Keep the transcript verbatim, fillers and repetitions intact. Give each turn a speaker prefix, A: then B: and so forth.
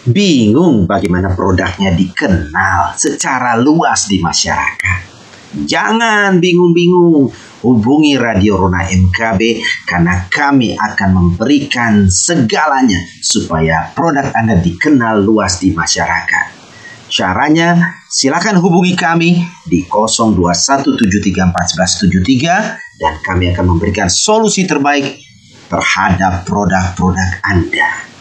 A: Bingung bagaimana produknya dikenal secara luas di masyarakat? Jangan bingung-bingung, hubungi Radio Rona M K B karena kami akan memberikan segalanya supaya produk Anda dikenal luas di masyarakat. Caranya, silakan hubungi kami di nol dua satu tujuh tiga empat satu satu tujuh tiga dan kami akan memberikan solusi terbaik terhadap produk-produk Anda.